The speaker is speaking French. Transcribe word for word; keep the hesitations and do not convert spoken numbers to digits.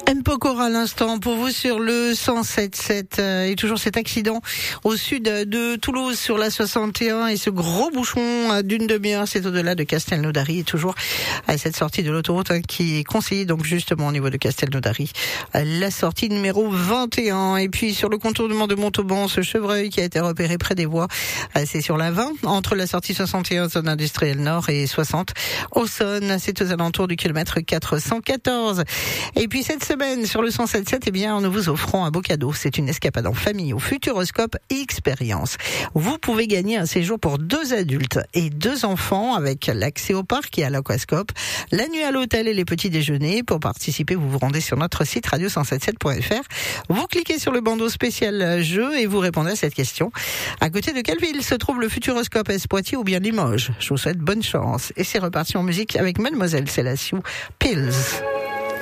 Pokora à l'instant pour vous sur le cent sept sept euh, et toujours cet accident au sud de Toulouse sur la soixante et un et ce gros bouchon euh, d'une demi-heure, c'est au-delà de Castelnaudary et toujours à cette sortie de l'autoroute hein, qui est conseillée donc justement au niveau de Castelnaudary, euh, la sortie numéro vingt et un. Et puis sur le contournement de Montauban, ce chevreuil qui a été repéré près des voies, euh, c'est sur la vingt entre la sortie soixante et un zone industrielle nord et soixante Auxonne, c'est aux alentours du kilomètre quatre cent quatorze. Et puis cette semaine sur le cent sept sept, eh bien, nous vous offrons un beau cadeau. C'est une escapade en famille au Futuroscope Expérience. Vous pouvez gagner un séjour pour deux adultes et deux enfants avec l'accès au parc et à l'aquascope, la nuit à l'hôtel et les petits déjeuners. Pour participer, vous vous rendez sur notre site radio cent soixante-sept point f r. Vous cliquez sur le bandeau spécial jeu et vous répondez à cette question. À côté de quelle ville se trouve le Futuroscope? Est-ce Poitiers ou bien Limoges? Je vous souhaite bonne chance. Et c'est reparti en musique avec Mademoiselle Célassiou, Pills.